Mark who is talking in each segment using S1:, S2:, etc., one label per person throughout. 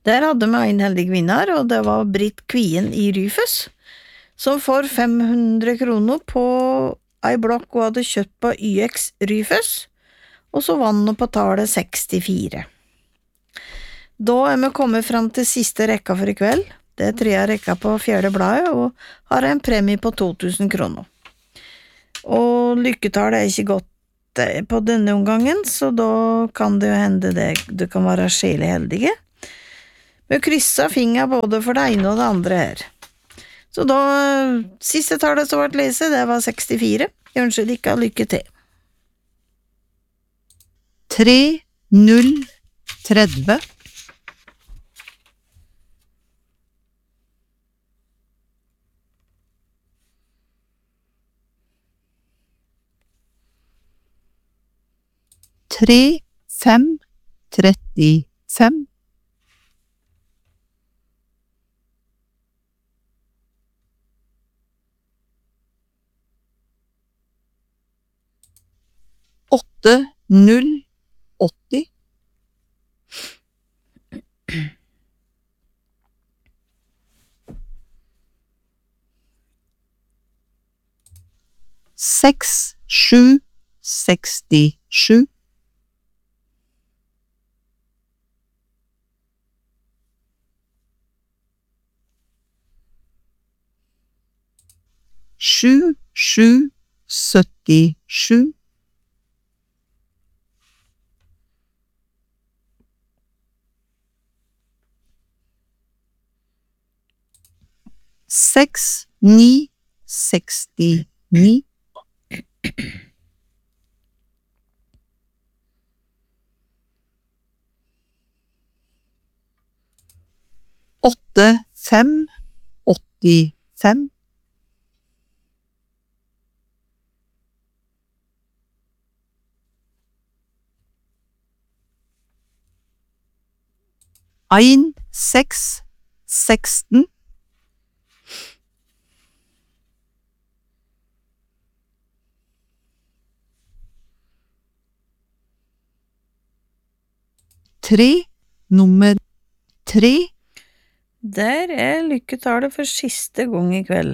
S1: Der hadde vi en heldig vinner, og det var Britt Kvien i Ryfus, som får 500 kroner på ei blokk hun hadde kjøpt på YX Ryfus, og så vann hun på tallet 64. Da vi kommet fram til siste rekka for i kveld. Det tredje rekka på fjerde bladet, og har en premie på 2000 kroner. Og lykketallet ikke godt på denne omgangen, så da kan det jo hende det kan være skjelig heldige. Vi krysset fingra både for det ene og det andre her. Så da, siste tallet som ble lese, det var 64. Jeg ønsker dere lykke til.
S2: 3, 0, 30. 3, 5, 35. 8, 0, 80. 6, 7, 67. 7, 7, 77. 6, 9, 69. 8, 5, 85. 1, 6, 16. 3, nummer 3.
S1: Der lykketallet for siste gang i kveld.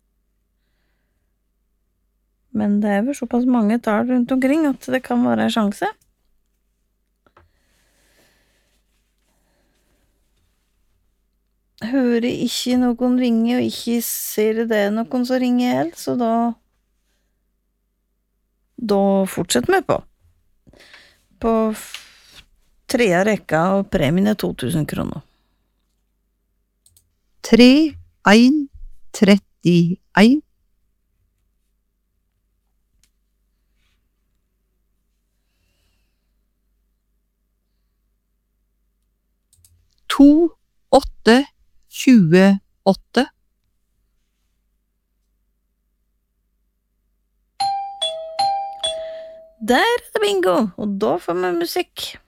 S1: Men det vel såpass mange tall rundt omkring at det kan være en sjanse. Hører ikke noen ringe, og ikke ser det noen som ringer helt, så da fortsetter vi på. På tredje rekka, og premien 2000 kroner.
S2: 3, 1, 31. 2, 8, 28.
S1: Der det bingo, og da får vi musikk.